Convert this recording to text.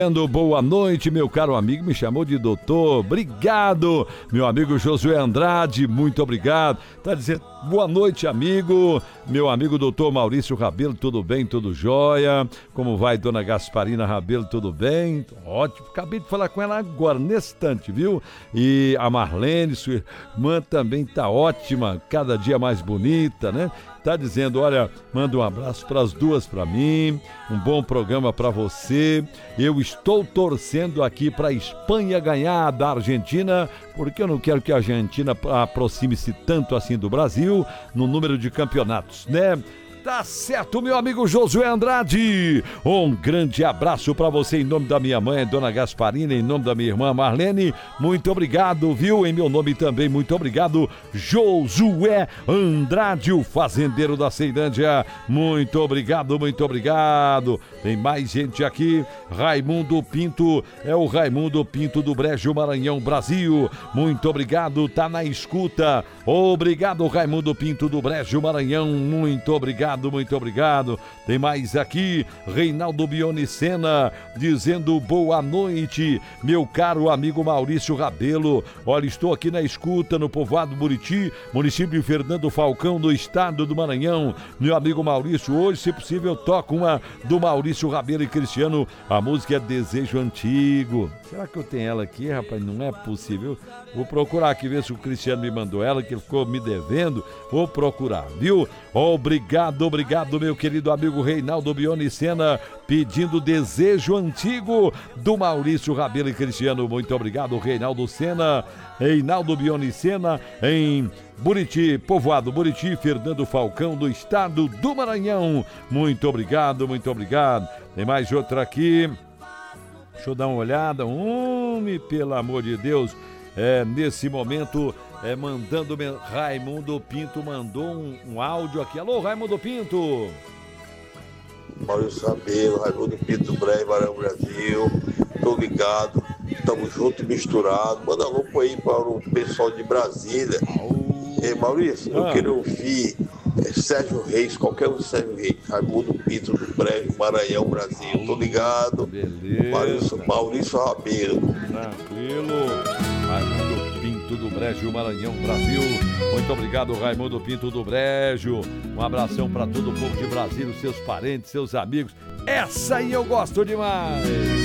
Boa noite, meu caro amigo, me chamou de doutor, obrigado, meu amigo Josué Andrade, muito obrigado, tá dizendo, boa noite, amigo, meu amigo doutor Maurício Rabelo, tudo bem, tudo jóia, como vai dona Gasparina Rabelo, tudo bem? Ótimo, acabei de falar com ela agora, nesse instante, viu? E a Marlene, sua irmã, também tá ótima, cada dia mais bonita, né? Tá dizendo, olha, manda um abraço para as duas para mim, um bom programa para você. Eu estou torcendo aqui para a Espanha ganhar da Argentina, porque eu não quero que a Argentina aproxime-se tanto assim do Brasil no número de campeonatos, né? Tá certo, meu amigo Josué Andrade. Um grande abraço pra você em nome da minha mãe, dona Gasparina, em nome da minha irmã Marlene. Muito obrigado, viu? Em meu nome também, muito obrigado, Josué Andrade, o fazendeiro da Ceilândia. Muito obrigado, muito obrigado. Tem mais gente aqui. Raimundo Pinto, é o Raimundo Pinto do Brejo Maranhão, Brasil. Muito obrigado, tá na escuta. Obrigado, Raimundo Pinto do Brejo Maranhão. Muito obrigado. Muito obrigado. Tem mais aqui, Reinaldo Bionicena, dizendo boa noite, meu caro amigo Maurício Rabelo. Olha, estou aqui na escuta no povoado Buriti, município de Fernando Falcão, do estado do Maranhão. Meu amigo Maurício, hoje, se possível, toca uma do Maurício Rabelo e Cristiano. A música é Desejo Antigo. Será que eu tenho ela aqui, rapaz? Não é possível. Vou procurar aqui, ver se o Cristiano me mandou ela, que ele ficou me devendo. Vou procurar, viu? Obrigado, meu querido amigo Reinaldo Bionicena, pedindo Desejo Antigo do Maurício Rabelo e Cristiano. Muito obrigado, Reinaldo Bionicena, em Buriti, povoado Buriti, Fernando Falcão, do estado do Maranhão. Muito obrigado, muito obrigado. Tem mais outra aqui. Deixa eu dar uma olhada. Pelo amor de Deus. Nesse momento, mandando Raimundo Pinto mandou um áudio aqui. Alô, Raimundo Pinto. Maurício Rabelo, Raimundo Pinto do Brejo Maranhão, Brasil. Tô ligado, estamos juntos e misturados. Manda louco aí para o pessoal de Brasília. Ei, Maurício, eu quero ouvir Sérgio Reis, qualquer um Sérgio Reis, Raimundo Pinto do Brejo Maranhão, Brasil. Tô ligado. Beleza. Maurício Rabelo. Tranquilo. Raimundo Pinto do Brejo Maranhão, Brasil. Muito obrigado, Raimundo Pinto do Brejo. Um abração para todo o povo de Brasília, seus parentes, seus amigos. Essa aí eu gosto demais.